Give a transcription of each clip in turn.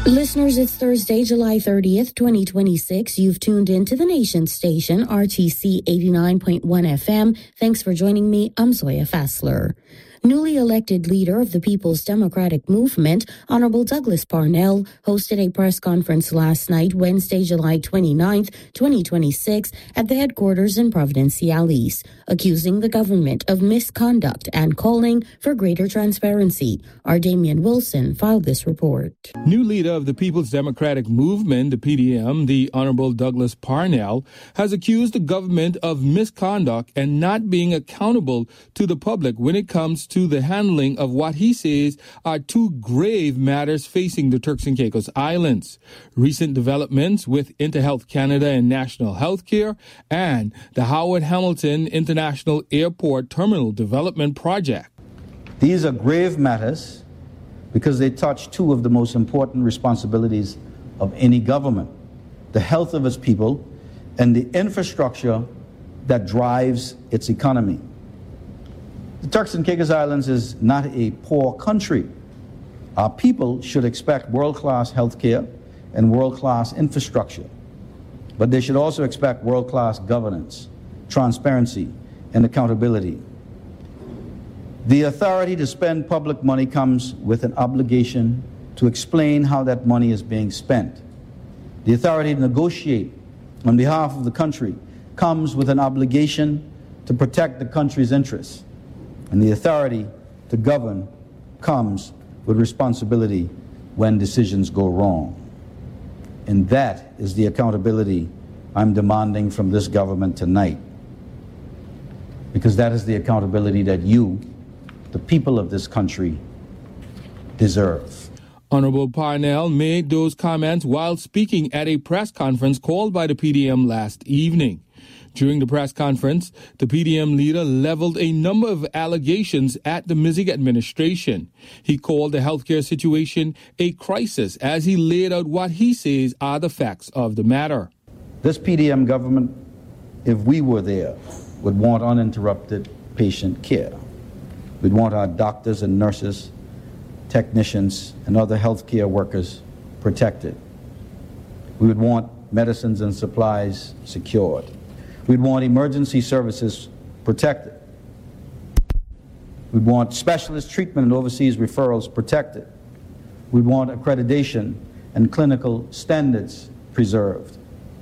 Listeners, it's Thursday, July 30th, 2026. You've tuned in to the Nation station, RTC 89.1 FM. Thanks for joining me. I'm Zoya Fassler. Newly elected leader of the People's Democratic Movement, Honorable Douglas Parnell, hosted a press conference last night, Wednesday, July 29th, 2026, at the headquarters in Providenciales, accusing the government of misconduct and calling for greater transparency. Our Damian Wilson filed this report. New leader of the People's Democratic Movement, the PDM, the Honorable Douglas Parnell, has accused the government of misconduct and not being accountable to the public when it comes to the handling of what he says are two grave matters facing the Turks and Caicos Islands. Recent developments with InterHealth Canada and National Healthcare and the Howard Hamilton International Airport Terminal Development Project. These are grave matters because they touch two of the most important responsibilities of any government: the health of its people and the infrastructure that drives its economy. The Turks and Caicos Islands is not a poor country. Our people should expect world-class health care and world-class infrastructure, but they should also expect world-class governance, transparency, and accountability. The authority to spend public money comes with an obligation to explain how that money is being spent. The authority to negotiate on behalf of the country comes with an obligation to protect the country's interests. And the authority to govern comes with responsibility when decisions go wrong. And that is the accountability I'm demanding from this government tonight. Because that is the accountability that you, the people of this country, deserve. Honorable Parnell made those comments while speaking at a press conference called by the PDM last evening. During the press conference, the PDM leader leveled a number of allegations at the Mizig administration. He called the healthcare situation a crisis as he laid out what he says are the facts of the matter. This PDM government, if we were there, would want uninterrupted patient care. We'd want our doctors and nurses, technicians, and other healthcare workers protected. We would want medicines and supplies secured. We'd want emergency services protected. We'd want specialist treatment and overseas referrals protected. We'd want accreditation and clinical standards preserved.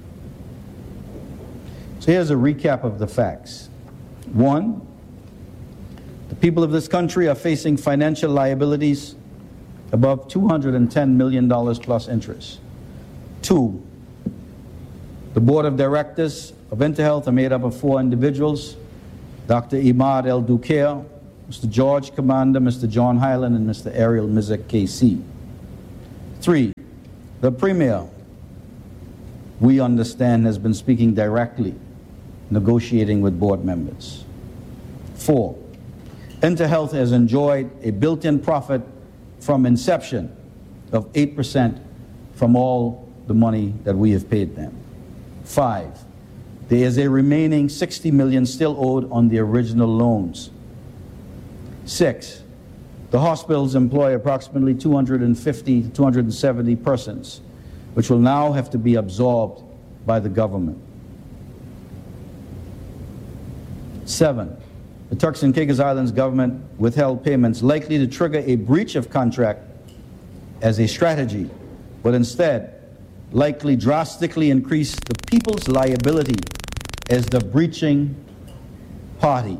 So here's a recap of the facts. 1, the people of this country are facing financial liabilities above $210 million plus interest. 2, the board of directors of InterHealth are made up of 4 individuals: Dr. Imad El Dukair, Mr. George Commander, Mr. John Hyland, and Mr. Ariel Mizek KC. 3, the Premier, we understand, has been speaking directly, negotiating with board members. 4, InterHealth has enjoyed a built-in profit from inception of 8% from all the money that we have paid them. 5, there is a remaining $60 million still owed on the original loans. 6, the hospitals employ approximately 250 to 270 persons, which will now have to be absorbed by the government. 7, the Turks and Caicos Islands government withheld payments likely to trigger a breach of contract as a strategy, but instead likely drastically increase the people's liability as the breaching party.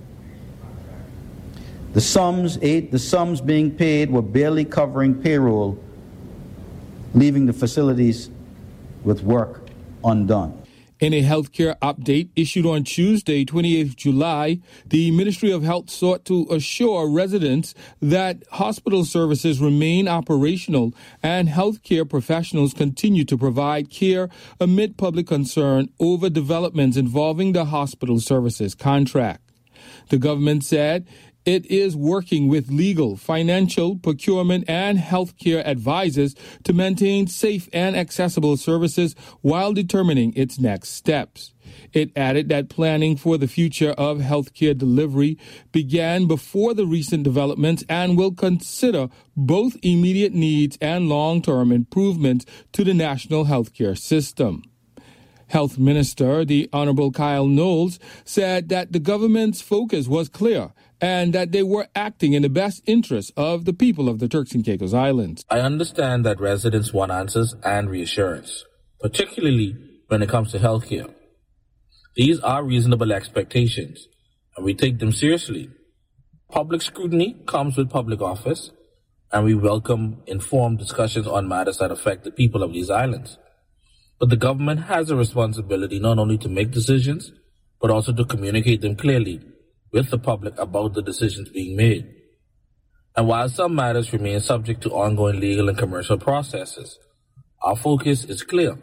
The sums being paid were barely covering payroll, leaving the facilities with work undone. In a healthcare update issued on Tuesday, 28th July, the Ministry of Health sought to assure residents that hospital services remain operational and healthcare professionals continue to provide care amid public concern over developments involving the hospital services contract. The government said it is working with legal, financial, procurement, and healthcare advisors to maintain safe and accessible services while determining its next steps. It added that planning for the future of healthcare delivery began before the recent developments and will consider both immediate needs and long-term improvements to the national healthcare system. Health Minister, the Honorable Kyle Knowles, said that the government's focus was clear and that they were acting in the best interest of the people of the Turks and Caicos Islands. I understand that residents want answers and reassurance, particularly when it comes to healthcare. These are reasonable expectations, and we take them seriously. Public scrutiny comes with public office, and we welcome informed discussions on matters that affect the people of these islands. But the government has a responsibility not only to make decisions, but also to communicate them clearly with the public about the decisions being made. And while some matters remain subject to ongoing legal and commercial processes, our focus is clear.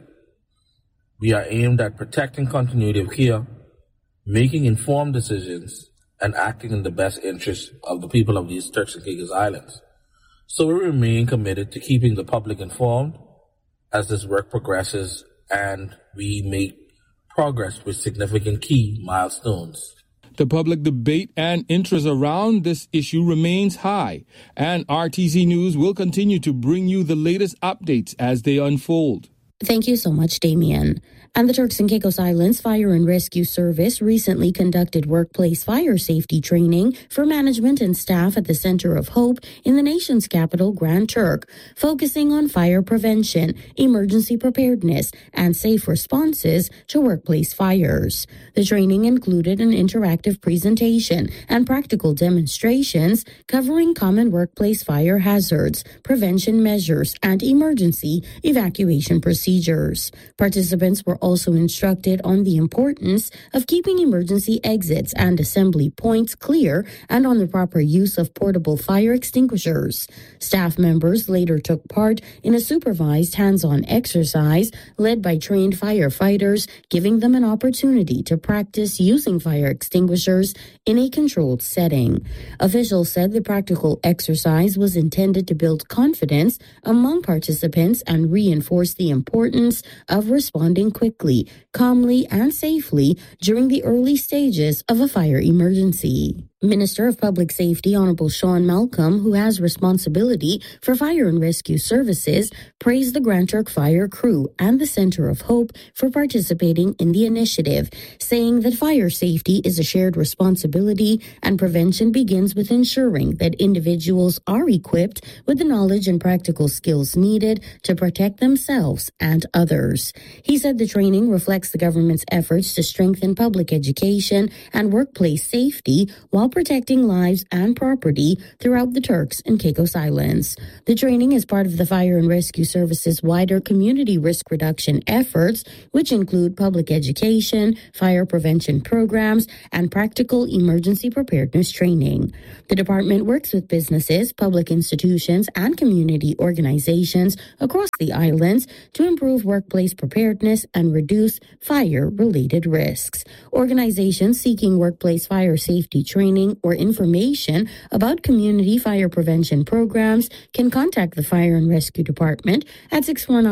We are aimed at protecting continuity of care, making informed decisions, and acting in the best interest of the people of these Turks and Caicos Islands. So we remain committed to keeping the public informed as this work progresses and we make progress with significant key milestones. The public debate and interest around this issue remains high, and RTC News will continue to bring you the latest updates as they unfold. Thank you so much, Damien. And the Turks and Caicos Islands Fire and Rescue Service recently conducted workplace fire safety training for management and staff at the Center of Hope in the nation's capital, Grand Turk, focusing on fire prevention, emergency preparedness, and safe responses to workplace fires. The training included an interactive presentation and practical demonstrations covering common workplace fire hazards, prevention measures, and emergency evacuation procedures. Participants were also instructed on the importance of keeping emergency exits and assembly points clear and on the proper use of portable fire extinguishers. Staff members later took part in a supervised hands-on exercise led by trained firefighters, giving them an opportunity to practice using fire extinguishers in a controlled setting. Officials said the practical exercise was intended to build confidence among participants and reinforce the importance of responding quickly, calmly, and safely during the early stages of a fire emergency. Minister of Public Safety Honorable Sean Malcolm, who has responsibility for fire and rescue services, praised the Grand Turk Fire Crew and the Center of Hope for participating in the initiative, saying that fire safety is a shared responsibility and prevention begins with ensuring that individuals are equipped with the knowledge and practical skills needed to protect themselves and others. He said the training reflects the government's efforts to strengthen public education and workplace safety while protecting lives and property throughout the Turks and Caicos Islands. The training is part of the Fire and Rescue Service's wider community risk reduction efforts, which include public education, fire prevention programs, and practical emergency preparedness training. The department works with businesses, public institutions, and community organizations across the islands to improve workplace preparedness and reduce fire-related risks. Organizations seeking workplace fire safety training or information about community fire prevention programs can contact the Fire and Rescue Department at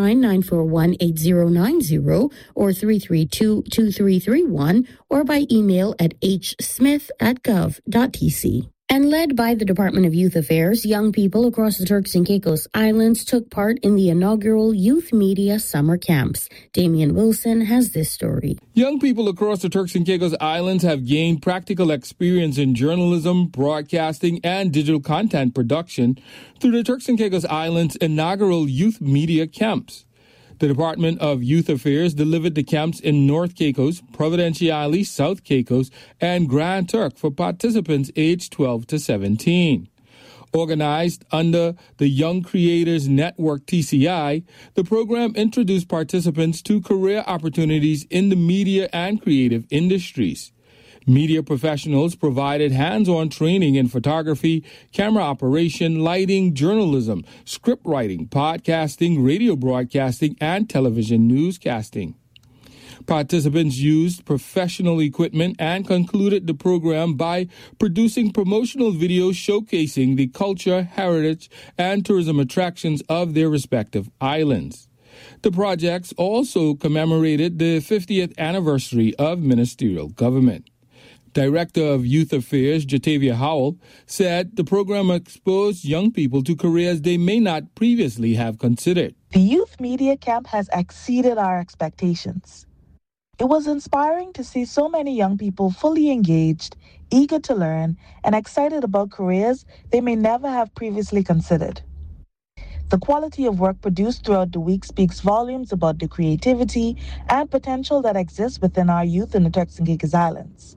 649-941-8090 or 332-2331 or by email at hsmith@gov.tc. And led by the Department of Youth Affairs, young people across the Turks and Caicos Islands took part in the inaugural Youth Media Summer Camps. Damian Wilson has this story. Young people across the Turks and Caicos Islands have gained practical experience in journalism, broadcasting, and digital content production through the Turks and Caicos Islands inaugural Youth Media Camps. The Department of Youth Affairs delivered the camps in North Caicos, Providenciales, South Caicos, and Grand Turk for participants aged 12 to 17. Organized under the Young Creators Network TCI, the program introduced participants to career opportunities in the media and creative industries. Media professionals provided hands-on training in photography, camera operation, lighting, journalism, script writing, podcasting, radio broadcasting, and television newscasting. Participants used professional equipment and concluded the program by producing promotional videos showcasing the culture, heritage, and tourism attractions of their respective islands. The projects also commemorated the 50th anniversary of ministerial government. Director of Youth Affairs, Jatavia Howell, said the program exposed young people to careers they may not previously have considered. The Youth Media Camp has exceeded our expectations. It was inspiring to see so many young people fully engaged, eager to learn, and excited about careers they may never have previously considered. The quality of work produced throughout the week speaks volumes about the creativity and potential that exists within our youth in the Turks and Caicos Islands.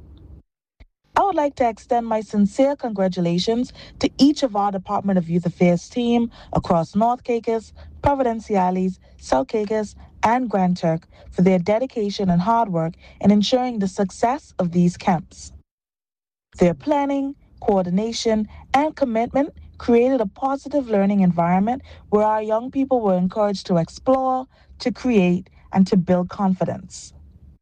I would like to extend my sincere congratulations to each of our Department of Youth Affairs team across North Caicos, Providenciales, South Caicos, and Grand Turk for their dedication and hard work in ensuring the success of these camps. Their planning, coordination, and commitment created a positive learning environment where our young people were encouraged to explore, to create, and to build confidence.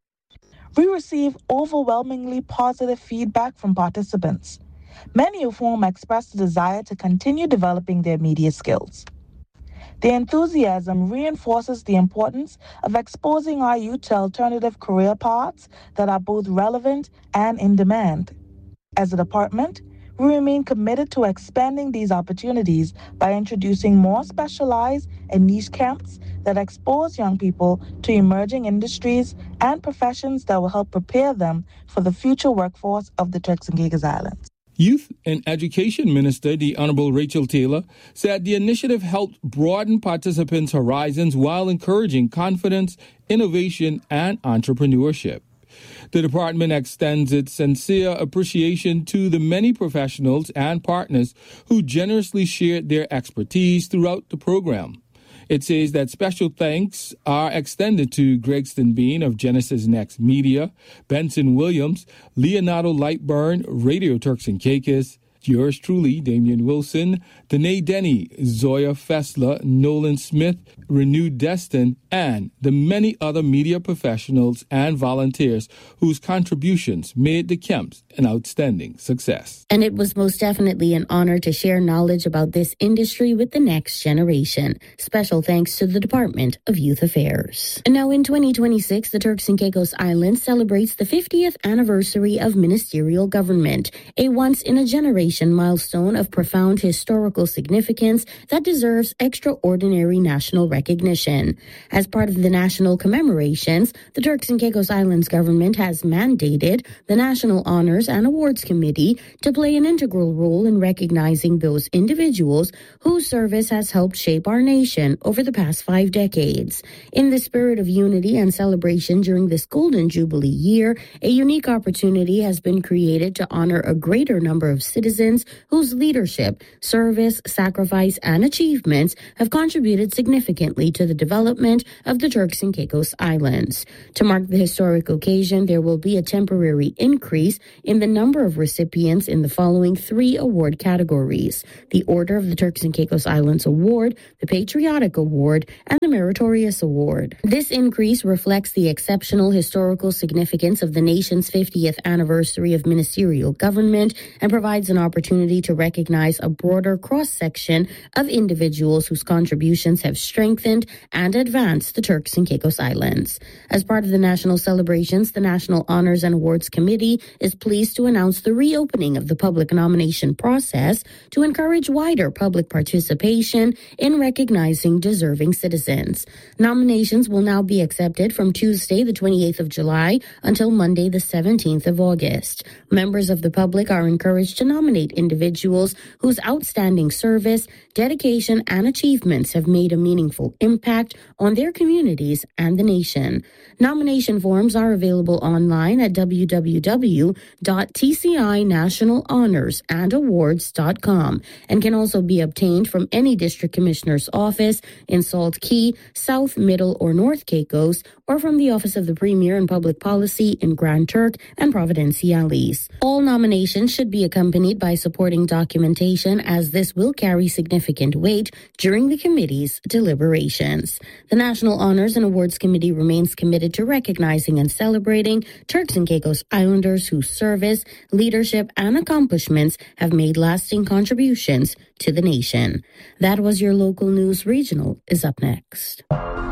We received overwhelmingly positive feedback from participants, many of whom expressed a desire to continue developing their media skills. Their enthusiasm reinforces the importance of exposing our youth to alternative career paths that are both relevant and in demand. As a department, we remain committed to expanding these opportunities by introducing more specialized and niche camps that expose young people to emerging industries and professions that will help prepare them for the future workforce of the Turks and Caicos Islands. Youth and Education Minister, the Honorable Rachel Taylor, said the initiative helped broaden participants' horizons while encouraging confidence, innovation, and entrepreneurship. The department extends its sincere appreciation to the many professionals and partners who generously shared their expertise throughout the program. It says that special thanks are extended to Gregston Bean of Genesis Next Media, Benson Williams, Leonardo Lightburn, Radio Turks and Caicos, yours truly, Damian Wilson, Danae Denny, Zoya Fessler, Nolan Smith, Renewed Destin, and the many other media professionals and volunteers whose contributions made the camps an outstanding success. And it was most definitely an honor to share knowledge about this industry with the next generation. Special thanks to the Department of Youth Affairs. And now in 2026, the Turks and Caicos Islands celebrates the 50th anniversary of ministerial government, a once-in-a-generation milestone of profound historical significance that deserves extraordinary national recognition. As part of the national commemorations, the Turks and Caicos Islands government has mandated the National Honors and Awards Committee to play an integral role in recognizing those individuals whose service has helped shape our nation over the past 5 decades. In the spirit of unity and celebration during this Golden Jubilee year, a unique opportunity has been created to honor a greater number of citizens whose leadership, service, sacrifice, and achievements have contributed significantly to the development of the Turks and Caicos Islands. To mark the historic occasion, there will be a temporary increase in the number of recipients in the following 3 award categories: the Order of the Turks and Caicos Islands Award, the Patriotic Award, and the Meritorious Award. This increase reflects the exceptional historical significance of the nation's 50th anniversary of ministerial government and provides an opportunity to recognize a broader cross-section of individuals whose contributions have strengthened and advanced the Turks and Caicos Islands. As part of the national celebrations, the National Honors and Awards Committee is pleased to announce the reopening of the public nomination process to encourage wider public participation in recognizing deserving citizens. Nominations will now be accepted from Tuesday, the 28th of July, until Monday, the 17th of August. Members of the public are encouraged to nominate individuals whose outstanding service, dedication, and achievements have made a meaningful impact on their communities and the nation. Nomination forms are available online at www.tcinationalhonorsandawards.com and can also be obtained from any district commissioner's office in Salt Key, South, Middle, or North Caicos, or from the Office of the Premier in Public Policy in Grand Turk and Providenciales. All nominations should be accompanied by supporting documentation, as this will carry significant weight during the committee's deliberations. The National Honors and Awards Committee remains committed to recognizing and celebrating Turks and Caicos Islanders whose service, leadership, and accomplishments have made lasting contributions to the nation. That was your local news. Regional is up next.